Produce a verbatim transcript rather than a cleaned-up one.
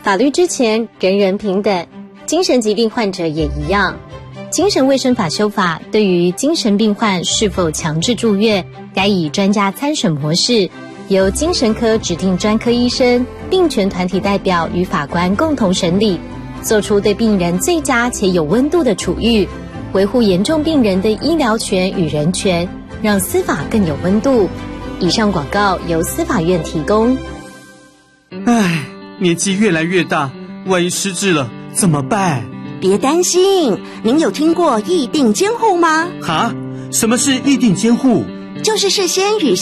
法律之前人人平等，精神疾病患者也一样。精神卫生法修法对于精神病患是否强制住院，该以专家参审模式，由精神科指定专科医生、病权团体代表与法官共同审理，做出对病人最佳且有温度的处遇，维护严重病人的医疗权与人权，让司法更有温度。以上广告由司法院提供。 唉，年纪越来越大，万一失智了怎么办？ 别担心，您有听过意定监护吗？ 哈？什么是意定监护？ 就是事先与